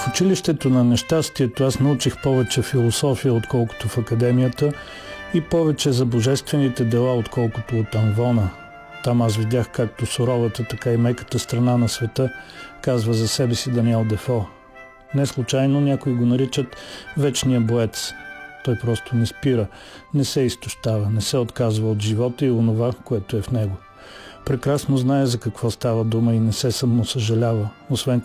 училището на нещастието аз научих повече философия, отколкото в академията, и повече за божествените дела, отколкото от Амвона. Там аз видях както суровата, така и меката страна на света, казва за себе си Даниел Дефо. Не случайно някои го наричат вечния боец. Той просто не спира, не се изтощава, не се отказва от живота и онова, което е в него. Прекрасно знае за какво става дума и не се самосъжалява, освен